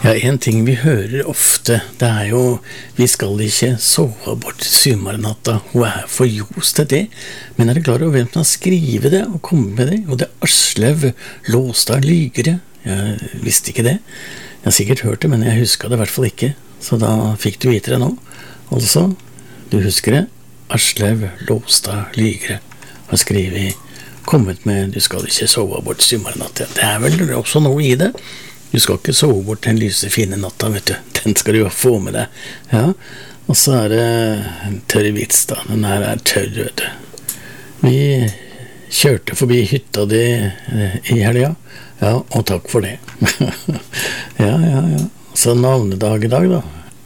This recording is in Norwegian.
Ja, en ting vi hører ofte, det jo vi skal ikke sove bort sommernatta, hun for jos til det. Men det klar over hvem som har skrivet det og kommet med det? Og det Aslaug Låstad Lygre. Jeg visste ikke det. Jeg har sikkert hørt det, men jeg husker det i hvert fall ikke. Så da fikk du vite det nå. Altså, du husker det? Aslaug Låstad Lygre har skrevet, kommet med, du skal ikke sove bort sommernatta. Det vel også noe i det. Du skal ikke sove bort den lyse, fine natta, vet du. Den skal du jo få med deg. Ja, og så det en tørr vits da. Den her tørr, vet du. Vi kjørte forbi hytta di i helga. Ja, og takk for det. Ja. Så navnedag i dag da.